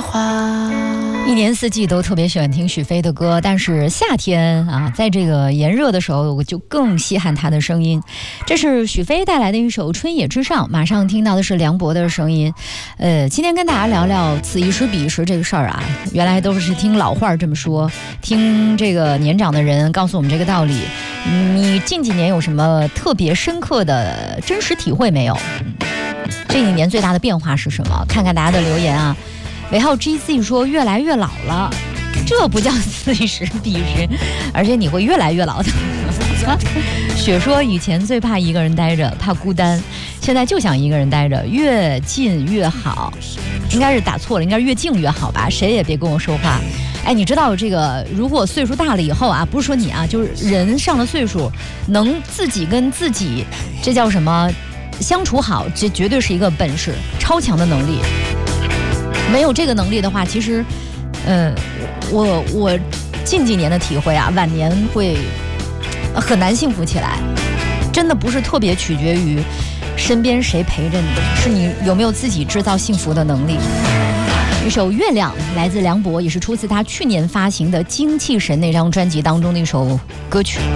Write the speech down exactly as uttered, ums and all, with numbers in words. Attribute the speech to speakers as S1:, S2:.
S1: 话。
S2: 一年四季都特别喜欢听许飞的歌，但是夏天啊，在这个炎热的时候，我就更稀罕他的声音。这是许飞带来的一首《春野之上》，马上听到的是梁博的声音。呃，今天跟大家聊聊此一时彼一时这个事儿啊，原来都是听老话这么说，听这个年长的人告诉我们这个道理。你近几年有什么特别深刻的真实体会没有？嗯，这一年最大的变化是什么？看看大家的留言啊。尾号 G C 说越来越老了，这不叫此一时彼一时，而且你会越来越老的。雪说以前最怕一个人待着，怕孤单，现在就想一个人待着，越近越好。应该是打错了，应该是越静越好吧，谁也别跟我说话。哎，你知道这个，如果岁数大了以后啊，不是说你啊，就是人上了岁数，能自己跟自己，这叫什么？相处好，这绝对是一个本事，超强的能力。没有这个能力的话，其实，呃，我我近几年的体会啊，晚年会很难幸福起来。真的不是特别取决于身边谁陪着你，是你有没有自己制造幸福的能力。一首《月亮》来自梁博，也是出自他去年发行的《精气神》那张专辑当中的一首歌曲。